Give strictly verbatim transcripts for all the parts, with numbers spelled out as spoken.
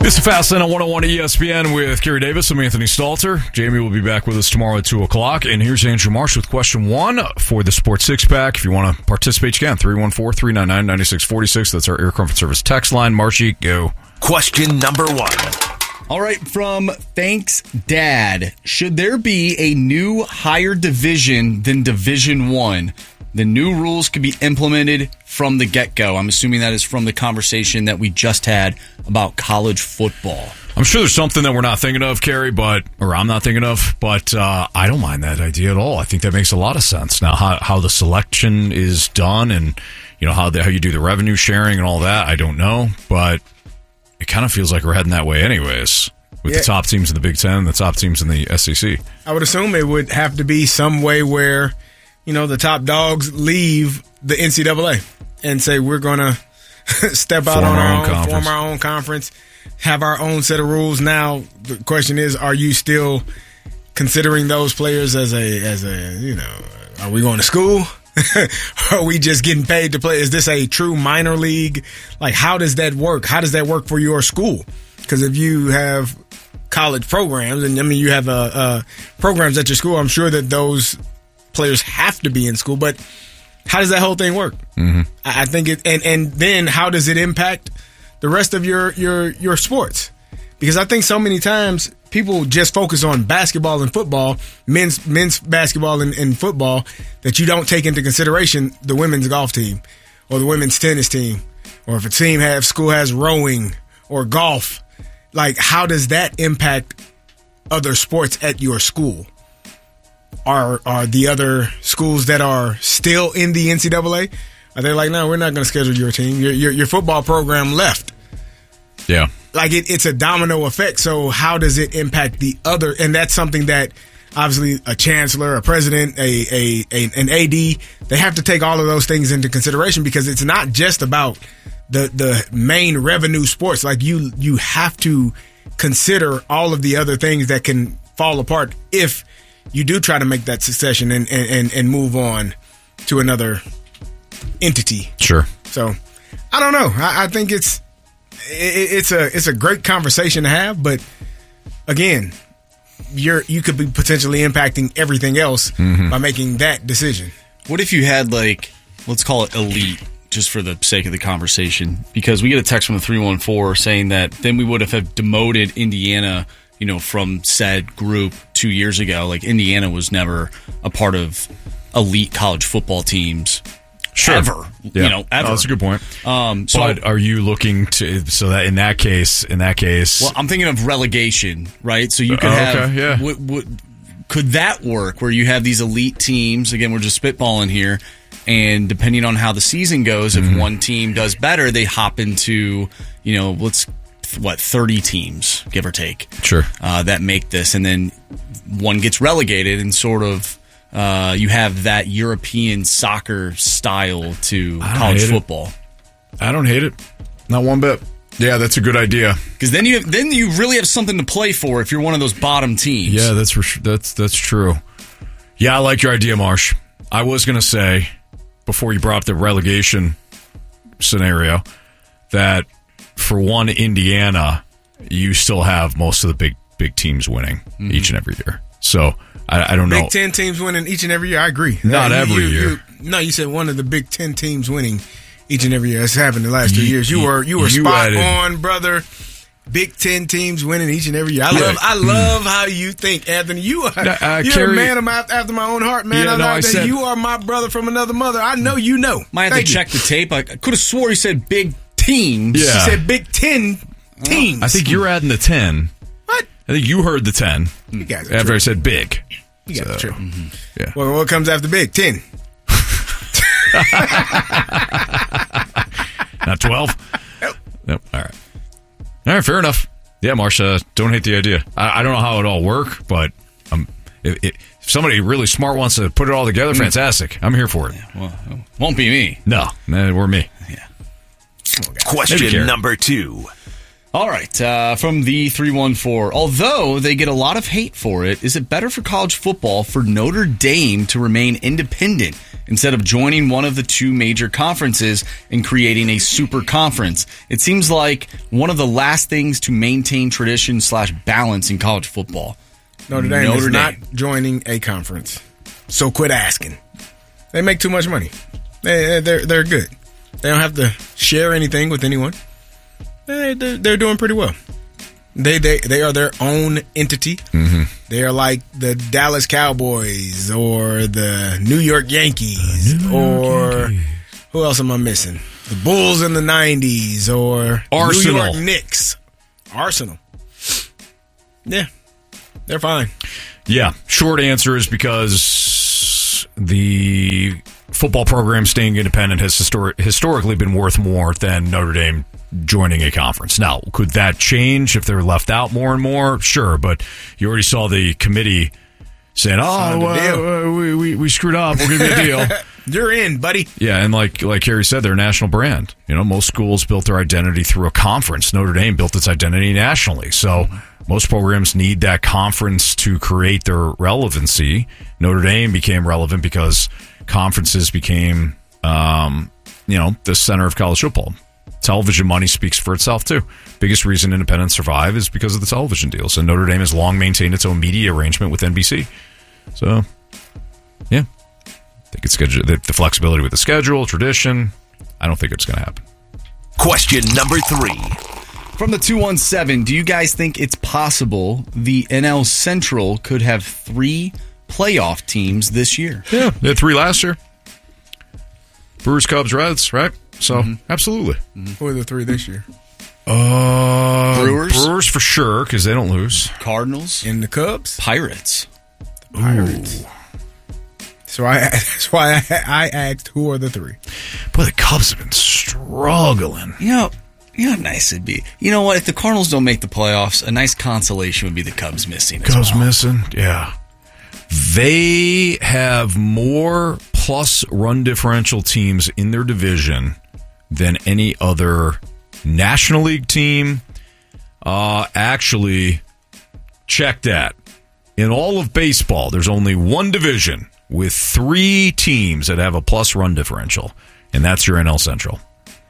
This is Fastlane on one oh one E S P N with Kerry Davis. I'm Anthony Stalter. Jamie will be back with us tomorrow at two o'clock. And here's Andrew Marsh with question one for the Sports Six-Pack. If you want to participate, you can. three one four, three nine nine, nine six four six. That's our Air Comfort Service text line. Marshy, go. Question number one. All right, from Thanks Dad. Should there be a new higher division than Division One? The new rules could be implemented from the get-go. I'm assuming that is from the conversation that we just had about college football. I'm sure there's something that we're not thinking of, Kerry, but or I'm not thinking of, but uh, I don't mind that idea at all. I think that makes a lot of sense. Now, how, how the selection is done and you know how the, how you do the revenue sharing and all that, I don't know, but it kind of feels like we're heading that way anyways with yeah. the top teams in the Big Ten and the top teams in the S E C. I would assume it would have to be some way where you know, the top dogs leave the N C double A and say, we're going to step out form on our, our own, conference. form our own conference, have our own set of rules. Now, the question is, are you still considering those players as a, as a, you know, are we going to school? Are we just getting paid to play? Is this a true minor league? Like, how does that work? How does that work for your school? Because if you have college programs, and I mean, you have uh, uh, programs at your school, I'm sure that those players have to be in school, but how does that whole thing work? Mm-hmm. I think it, and, and then how does it impact the rest of your, your, your sports? Because I think so many times people just focus on basketball and football, men's, men's basketball and, and football, that you don't take into consideration the women's golf team or the women's tennis team, or if a team has school has rowing or golf. Like, how does that impact other sports at your school? Are are the other schools that are still in the N C double A, are they like, no, we're not going to schedule your team. Your, your your football program left. Yeah. Like, it, it's a domino effect. So how does it impact the other? And that's something that obviously a chancellor, a president, a, a, a an A D, they have to take all of those things into consideration, because it's not just about the the main revenue sports. Like, you you have to consider all of the other things that can fall apart if you do try to make that succession and, and, and move on to another entity. Sure. So, I don't know. I, I think it's it, it's a it's a great conversation to have, but again, you're you could be potentially impacting everything else mm-hmm. by making that decision. What if you had, like, let's call it elite, just for the sake of the conversation, because we get a text from the three one four saying that then we would have demoted Indiana, you know, from said group two years ago. Like, Indiana was never a part of elite college football teams. Sure. Ever. Yeah. You know, ever. Oh, that's a good point. Um, so, but are you looking to, so that in that case, in that case. Well, I'm thinking of relegation, right? So you could oh, have, okay, yeah. w- w- could that work where you have these elite teams? Again, we're just spitballing here. And depending on how the season goes, if mm-hmm. one team does better, they hop into, you know, let's, what, thirty teams, give or take. Sure. Uh, that make this. And then one gets relegated and sort of, uh, you have that European soccer style to college football. It. I don't hate it. Not one bit. Yeah, that's a good idea. Because then you have, then you really have something to play for if you're one of those bottom teams. Yeah, that's for sure. That's that's true. Yeah, I like your idea, Marsh. I was going to say, before you brought up the relegation scenario, that for one, Indiana, you still have most of the big big teams winning mm-hmm. each and every year. So I, I don't Big know. Ten teams winning each and every year. I agree. Not uh, every you, year. You, no, you said one of the Big Ten teams winning each and every year. That's happened the last two You- years. You you- were you were you spot added- on, brother. Big Ten teams winning each and every year. I Yeah. love I love how you think, Anthony. You are No, uh, you're Kerry- a man of my, after my own heart, man. Yeah, I no, like I that. said- You are my brother from another mother. I know you know. Might have Thank to you. check the tape. I could have swore he said big teams. Yeah. He said Big Ten teams. I think you're adding the ten. What? I think you heard the ten You guys are after I tripping. said big. You guys are So, tripping. Yeah. Well, what comes after Big Ten? Not twelve? Nope. Nope. All right. All right, fair enough. Yeah, Marsha, don't hate the idea. I, I don't know how it all work, but um, if, if somebody really smart wants to put it all together, fantastic. I'm here for it. Well, it won't be me. No, nah, we're me. Yeah. Question Maybe number two. All right, uh, from the three one four. Although they get a lot of hate for it, is it better for college football for Notre Dame to remain independent instead of joining one of the two major conferences and creating a super conference? It seems like one of the last things to maintain tradition slash balance in college football. Notre Dame Notre is Dame. not joining a conference, so quit asking. They make too much money. They, they're they're good. They don't have to share anything with anyone. They, they're, they're doing pretty well. They they they are their own entity. Mm-hmm. They are like the Dallas Cowboys or the New York Yankees New York or Yankees. Who else am I missing? The Bulls in the nineties or Arsenal. New York Knicks. Arsenal. Yeah, they're fine. Yeah, short answer is because the football program staying independent has histori- historically been worth more than Notre Dame joining a conference. Now, could that change if they're left out more and more? Sure, but you already saw the committee saying, "Oh, uh, we, we we screwed up. We'll give you a deal." You're in, buddy. Yeah, and like like Harry said, they're a national brand. You know, most schools built their identity through a conference. Notre Dame built its identity nationally. So most programs need that conference to create their relevancy. Notre Dame became relevant because conferences became, um, you know, the center of college football. Television money speaks for itself, too. Biggest reason independents survive is because of the television deals. And Notre Dame has long maintained its own media arrangement with N B C. So, yeah. I think it's good. The, the flexibility with the schedule, tradition, I don't think it's going to happen. Question number three. From the two one seven, do you guys think it's possible the N L Central could have three playoff teams this year? Yeah, they had three last year. Brewers, Cubs, Reds, right? So, mm-hmm. absolutely. Mm-hmm. Who are the three this year? Uh, Brewers? Brewers for sure, because they don't lose. Cardinals? And the Cubs? Pirates. The Pirates. Ooh. So I, that's why I, I asked, who are the three? Boy, the Cubs have been struggling. You know, you know how nice it'd be. You know what? If the Cardinals don't make the playoffs, a nice consolation would be the Cubs missing as Cubs well. missing? Yeah. They have more plus run differential teams in their division than any other National League team. Uh, actually, check that. In all of baseball, there's only one division with three teams that have a plus run differential, and that's your N L Central.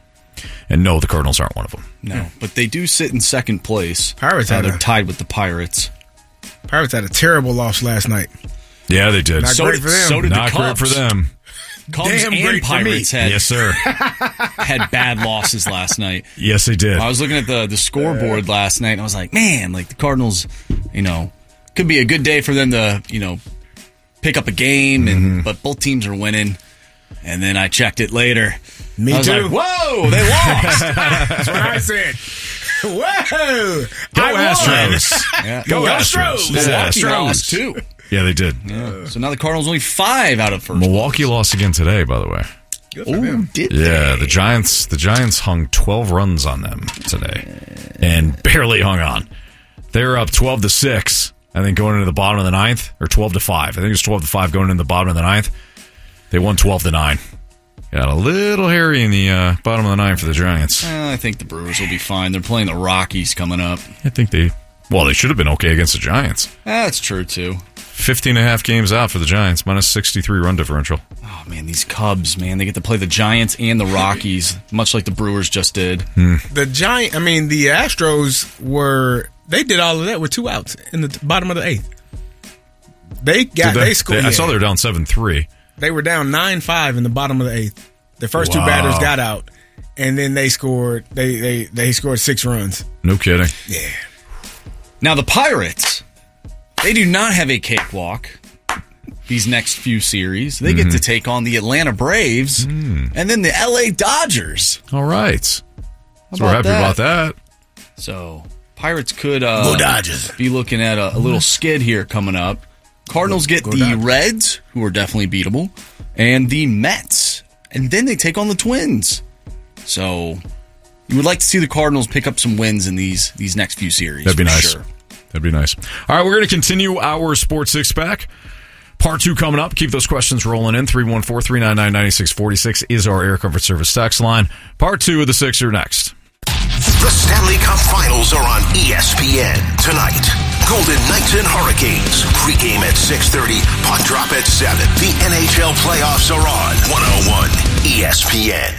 And no, the Cardinals aren't one of them. No, but they do sit in second place. Pirates uh, had they're a- tied with the Pirates. Pirates had a terrible loss last night. Yeah, they did. Not So great did, for them. so did Not the great Cubs. for them. Cubs Damn and great for me. Pirates had, Yes, sir. had bad losses last night. Yes, they did. I was looking at the, the scoreboard last night, and I was like, man, like the Cardinals, you know, could be a good day for them to, you know, pick up a game, and Mm-hmm. but both teams are winning. And then I checked it later. Me I was too. like, whoa, they lost. That's what I said. Whoa! Go I won. Astros. Yeah. Go Astros. Milwaukee Astros. lost, too. Yeah, they did. Yeah. So now the Cardinals only five out of first. Milwaukee lost again today, by the way. Good for Oh, them. did Yeah, they? the Giants the Giants hung twelve runs on them today and barely hung on. They're up twelve to six, I think, going into the bottom of the ninth, or twelve to five. I think it's twelve to five going into the bottom of the ninth. They won twelve to nine. Got a little hairy in the uh, bottom of the ninth for the Giants. Uh, I think the Brewers will be fine. They're playing the Rockies coming up. I think they, well, they should have been okay against the Giants. That's true, too. fifteen and a half games out for the Giants, minus sixty-three run differential. Oh, man, these Cubs, man. They get to play the Giants and the Rockies, much like the Brewers just did. The Giant, I mean, the Astros were, they did all of that with two outs in the bottom of the eighth. They got, Did they, scored. I yeah. saw they were down seven three. They were down nine five in the bottom of the eighth. The first Wow. two batters got out, and then they scored. They they they scored six runs. No kidding. Yeah, Now, the Pirates, they do not have a cakewalk these next few series. They get to take on the Atlanta Braves and then the L A Dodgers. All right. So How we're happy about about that. So, Pirates could uh, Go Dodgers. be looking at a, a little skid here coming up. Cardinals get Go the Dodgers. Reds, who are definitely beatable, and the Mets. And then they take on the Twins. So, you would like to see the Cardinals pick up some wins in these these next few series. That'd be for nice. Sure. That'd be nice. All right, we're going to continue our Sports Six Pack. Part two coming up. Keep those questions rolling in. three one four, three nine nine, nine six four six is our Air Comfort Service text line. Part two of the Sixer next. The Stanley Cup Finals are on E S P N tonight. Golden Knights and Hurricanes. Pregame at six thirty. Puck drop at seven. The N H L playoffs are on one oh one E S P N.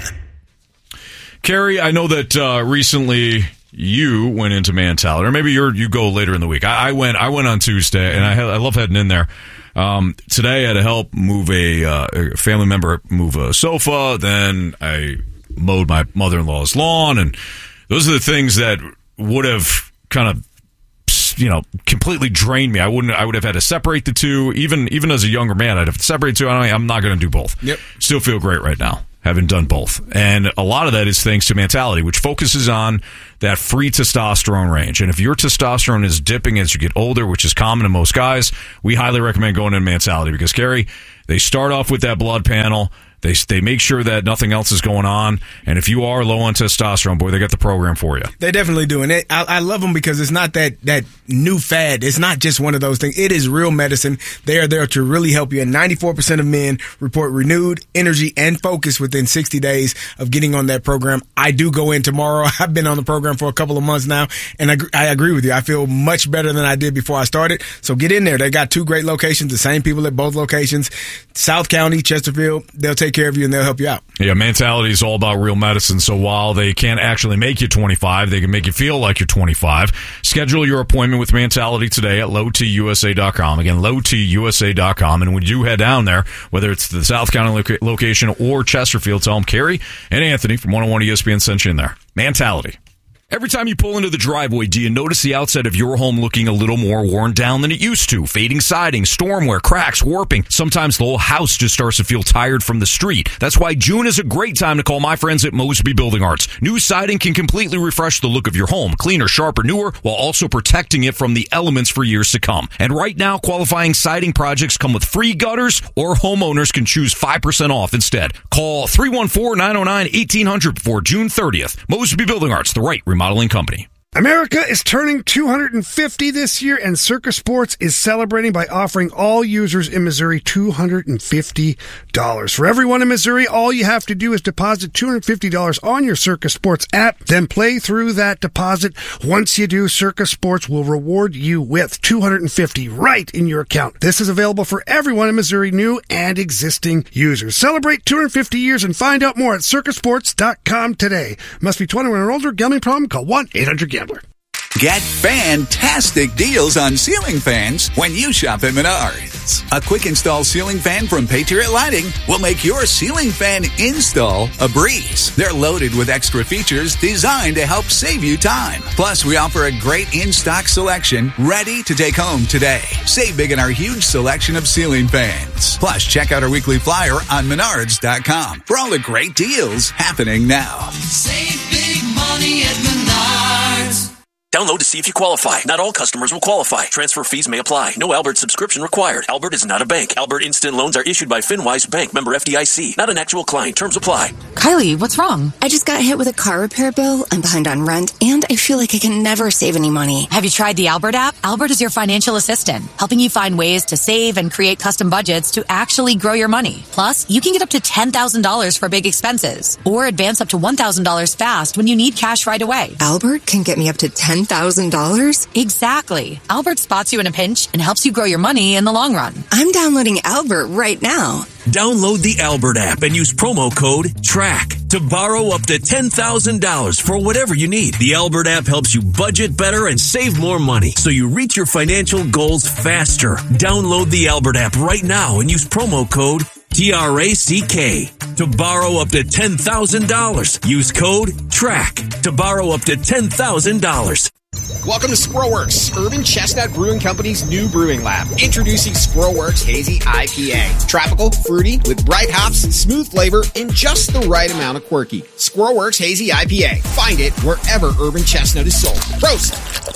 Carrie, I know that uh, recently you went into Mentality, or maybe you're you go later in the week. I, I went. I went on Tuesday, and I had, I love heading in there. Um, today, I had to help move a, uh, a family member move a sofa. Then I mowed my mother-in-law's lawn, and those are the things that would have kind of, you know, completely drained me. I wouldn't. I would have had to separate the two. Even even as a younger man, I'd have to separate the two. I don't, I'm not going to do both. Yep. Still feel great right now, having done both. And a lot of that is thanks to Mentality, which focuses on that free testosterone range. And if your testosterone is dipping as you get older, which is common to most guys, we highly recommend going in Mentality because, Gary, they start off with that blood panel. They they make sure that nothing else is going on. And if you are low on testosterone, boy, they got the program for you. They definitely do. And it, I, I love them because it's not that, that new fad. It's not just one of those things. It is real medicine. They are there to really help you. And ninety-four percent of men report renewed energy and focus within sixty days of getting on that program. I do go in tomorrow. I've been on the program for a couple of months now, and I, I agree with you. I feel much better than I did before I started. So get in there. They got two great locations, the same people at both locations. South County, Chesterfield, they'll take care of you and they'll help you out. Yeah, Mentality is all about real medicine. So while they can't actually make you twenty-five, they can make you feel like you're twenty-five. Schedule your appointment with Mentality today at low t u s a dot com. Again, low t u s a dot com. And when you head down there, whether it's the South County loca- location or Chesterfield, tell them Carrie and Anthony from one oh one E S P N sent you in there. Mentality. Every time you pull into the driveway, do you notice the outside of your home looking a little more worn down than it used to? Fading siding, storm wear, cracks, warping. Sometimes the whole house just starts to feel tired from the street. That's why June is a great time to call my friends at Mosby Building Arts. New siding can completely refresh the look of your home, cleaner, sharper, newer, while also protecting it from the elements for years to come. And right now, qualifying siding projects come with free gutters, or homeowners can choose five percent off instead. Call three one four, nine oh nine, eighteen hundred before June thirtieth. Mosby Building Arts, the right remodeling company. America is turning two hundred fifty this year, and Circa Sports is celebrating by offering all users in Missouri two hundred fifty dollars. For everyone in Missouri, all you have to do is deposit two hundred fifty dollars on your Circa Sports app, then play through that deposit. Once you do, Circa Sports will reward you with two hundred fifty dollars right in your account. This is available for everyone in Missouri, new and existing users. Celebrate two hundred fifty years and find out more at circa sports dot com today. Must be twenty-one or older. Gambling problem? Call one eight hundred gambler. Get fantastic deals on ceiling fans when you shop at Menards. A quick install ceiling fan from Patriot Lighting will make your ceiling fan install a breeze. They're loaded with extra features designed to help save you time. Plus, we offer a great in-stock selection ready to take home today. Save big in our huge selection of ceiling fans. Plus, check out our weekly flyer on menards dot com for all the great deals happening now. Save big money at Menards. Download to see if you qualify. Not all customers will qualify. Transfer fees may apply. No Albert subscription required. Albert is not a bank. Albert Instant Loans are issued by FinWise Bank, member F D I C. Not an actual client. Terms apply. Kylie, what's wrong? I just got hit with a car repair bill. I'm behind on rent, and I feel like I can never save any money. Have you tried the Albert app? Albert is your financial assistant, helping you find ways to save and create custom budgets to actually grow your money. Plus, you can get up to ten thousand dollars for big expenses, or advance up to one thousand dollars fast when you need cash right away. Albert can get me up to ten thousand dollars? Exactly. Albert spots you in a pinch and helps you grow your money in the long run. I'm downloading Albert right now. Download the Albert app and use promo code TRACK to borrow up to ten thousand dollars for whatever you need. The Albert app helps you budget better and save more money so you reach your financial goals faster. Download the Albert app right now and use promo code T R A C K to borrow up to ten thousand dollars. Use code TRACK to borrow up to ten thousand dollars. Welcome to Squirrelworks, Urban Chestnut Brewing Company's new brewing lab. Introducing Squirrelworks Hazy I P A. Tropical, fruity, with bright hops, smooth flavor, and just the right amount of quirky. Squirrelworks Hazy I P A. Find it wherever Urban Chestnut is sold. Prost!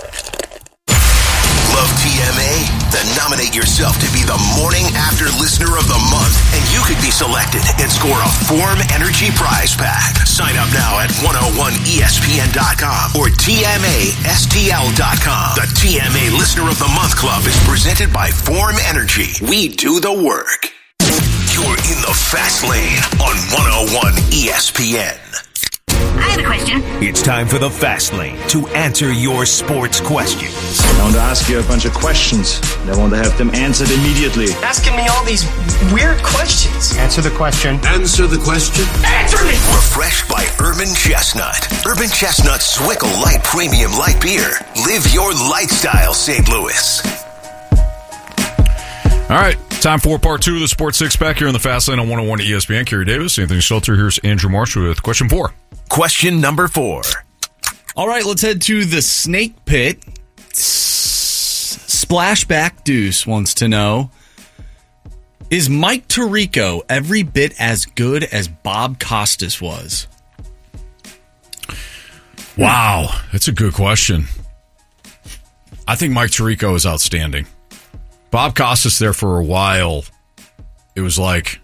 Love T M A? Then nominate yourself to be the Morning After Listener of the Month, and you could be selected and score a Form Energy prize pack. Sign up now at one oh one E S P N dot com or T M A S T L dot com. The T M A Listener of the Month Club is presented by Form Energy. We do the work. You're in the fast lane on one oh one E S P N. I have a question. It's time for the Fast Lane to answer your sports questions. I want to ask you a bunch of questions, and I want to have them answered immediately. Asking me all these weird questions. Answer the question. Answer the question. Answer me! Refreshed by Urban Chestnut. Urban Chestnut Swickle Light Premium Light Beer. Live your lifestyle, Saint Louis. All right, time for part two of the Sports Six Pack here on the Fast Lane on one oh one E S P N. Kerry Davis, Anthony Stelter. Here's Andrew Marsh with question four. Question number four. All right, let's head to the Snake Pit. Splashback Deuce wants to know, is Mike Tirico every bit as good as Bob Costas was? Wow, that's a good question. I think Mike Tirico is outstanding. Bob Costas there for a while, it was like,